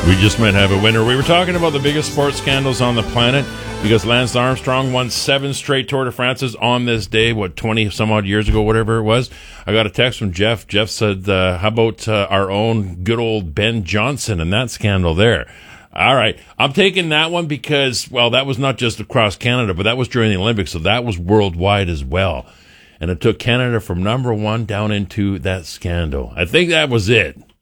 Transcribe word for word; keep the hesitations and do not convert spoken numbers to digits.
We just might have a winner. We were talking about the biggest sports scandals on the planet because Lance Armstrong won seven straight Tour de France's on this day, what, twenty some odd years ago, whatever it was. I got a text from Jeff. Jeff said, uh, how about uh, our own good old Ben Johnson and that scandal there? All right. I'm taking that one because, well, that was not just across Canada, but that was during the Olympics, so that was worldwide as well. And it took Canada from number one down into that scandal. I think that was it.